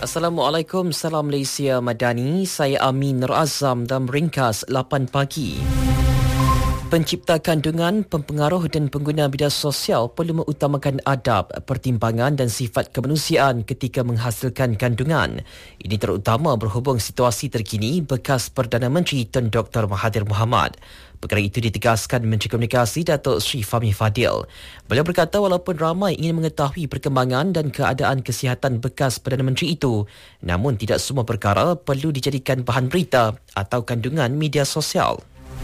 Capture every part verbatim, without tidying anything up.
Assalamualaikum, salam Malaysia Madani. Saya Amin Nur Azam dan ringkas lapan pagi. Pencipta kandungan, pempengaruh dan pengguna media sosial perlu mengutamakan adab, pertimbangan dan sifat kemanusiaan ketika menghasilkan kandungan. Ini terutama berhubung situasi terkini bekas Perdana Menteri Tun Doktor Mahathir Mohamad. Perkara itu ditegaskan Menteri Komunikasi Datuk Seri Fahmi Fadil. Beliau berkata walaupun ramai ingin mengetahui perkembangan dan keadaan kesihatan bekas Perdana Menteri itu, namun tidak semua perkara perlu dijadikan bahan berita atau kandungan media sosial.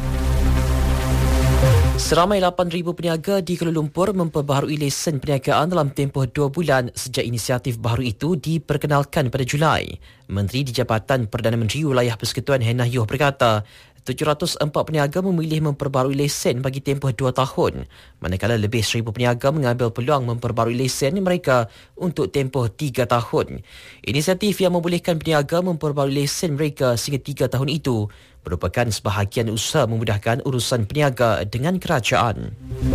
Seramai lapan ribu peniaga di Kuala Lumpur memperbaharui lesen perniagaan dalam tempoh dua bulan sejak inisiatif baru itu diperkenalkan pada Julai. Menteri di Jabatan Perdana Menteri Wilayah Persekutuan Hannah Yeoh berkata, tujuh ratus empat peniaga memilih memperbaharui lesen bagi tempoh dua tahun, manakala lebih seribu peniaga mengambil peluang memperbaharui lesen mereka untuk tempoh tiga tahun. Inisiatif yang membolehkan peniaga memperbaharui lesen mereka sehingga tiga tahun itu merupakan sebahagian usaha memudahkan urusan peniaga dengan kerajaan.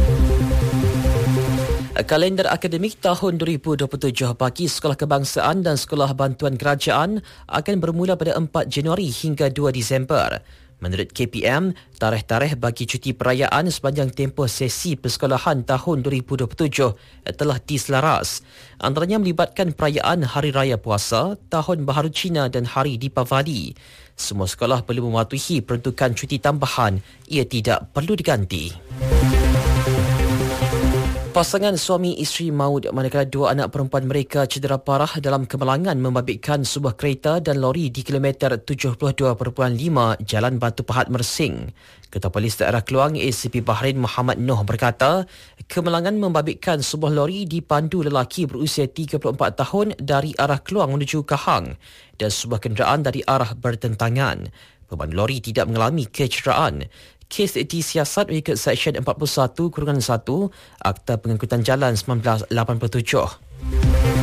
Kalendar akademik tahun dua ribu dua puluh tujuh bagi Sekolah Kebangsaan dan Sekolah Bantuan Kerajaan akan bermula pada empat Januari hingga dua Disember. Menurut K P M, tarikh-tarikh bagi cuti perayaan sepanjang tempoh sesi persekolahan tahun dua ribu dua puluh tujuh telah diselaras. Antaranya melibatkan perayaan Hari Raya Puasa, Tahun Baharu Cina dan Hari Deepavali. Semua sekolah perlu mematuhi peruntukan cuti tambahan. Ia tidak perlu diganti. Pasangan suami isteri maut manakala dua anak perempuan mereka cedera parah dalam kemalangan membabitkan sebuah kereta dan lori di kilometer tujuh puluh dua perpuluhan lima Jalan Batu Pahat Mersing. Ketua Polis Daerah Keluang A C P Bahrain Muhammad Noh berkata, kemalangan membabitkan sebuah lori dipandu lelaki berusia tiga puluh empat tahun dari arah Keluang menuju Kahang dan sebuah kenderaan dari arah bertentangan. Pemandu lori tidak mengalami kecederaan. Kes disiasat mengikut Seksyen empat puluh satu satu Akta Pengangkutan Jalan seribu sembilan ratus lapan puluh tujuh.